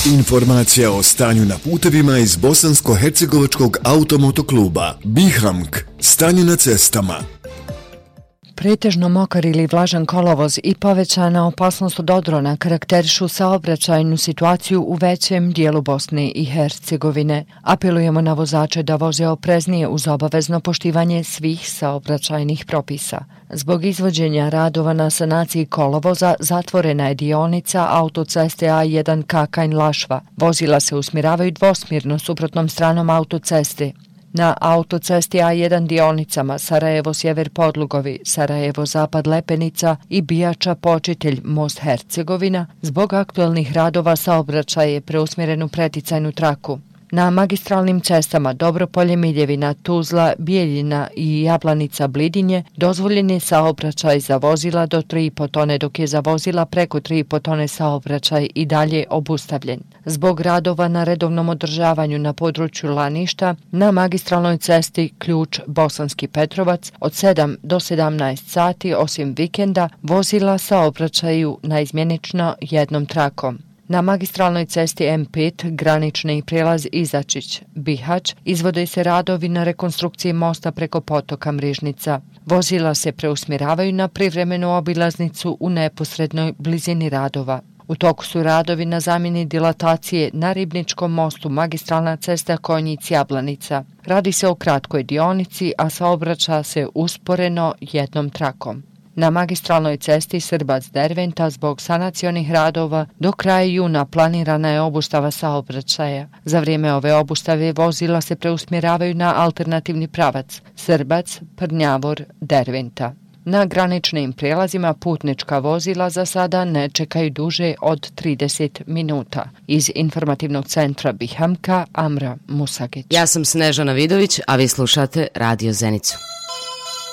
Informacija o stanju na putevima iz Bosansko-hercegovačkog automotokluba. Bihamk. Stanje na cestama. Pretežno mokar ili vlažan kolovoz i povećana opasnost od odrona karakterišu saobraćajnu situaciju u većem dijelu Bosne i Hercegovine. Apelujemo na vozače da voze opreznije uz obavezno poštivanje svih saobraćajnih propisa. Zbog izvođenja radova na sanaciji kolovoza zatvorena je dionica autoceste A1 Kakanj-Lašva. Vozila se usmjeravaju dvosmjerno suprotnom stranom autoceste. Na autocesti A1 dionicama Sarajevo-Sjever Podlugovi, Sarajevo-Zapad Lepenica i Bijača Počitelj Most Hercegovina zbog aktuelnih radova saobraćaj je preusmjeren u preticajnu traku. Na magistralnim cestama Dobropolje-Miljevina, Tuzla, Bijeljina i Jablanica-Blidinje dozvoljen je saobraćaj za vozila do 3,5 tone, dok je za vozila preko 3,5 tone saobraćaj i dalje obustavljen. Zbog radova na redovnom održavanju na području Laništa, na magistralnoj cesti Ključ Bosanski Petrovac od 7 do 17 sati, osim vikenda, vozila saobraćaju naizmjenično jednom trakom. Na magistralnoj cesti M5, granični prijelaz Izačić, Bihać, izvode se radovi na rekonstrukciji mosta preko potoka Mrižnica. Vozila se preusmjeravaju na privremenu obilaznicu u neposrednoj blizini radova. U toku su radovi na zamjeni dilatacije na Ribničkom mostu magistralna cesta Konjic-Jablanica. Radi se o kratkoj dionici, a saobraća se usporeno jednom trakom. Na magistralnoj cesti Srbac-Derventa zbog sanacionih radova do kraja juna planirana je obustava saobraćaja. Za vrijeme ove obustave vozila se preusmjeravaju na alternativni pravac Srbac-Prnjavor-Derventa. Na graničnim prijelazima putnička vozila za sada ne čekaju duže od 30 minuta. Iz informativnog centra Bihamka, Amra Musagić. Ja sam Snežana Vidović, a vi slušate Radio Zenicu.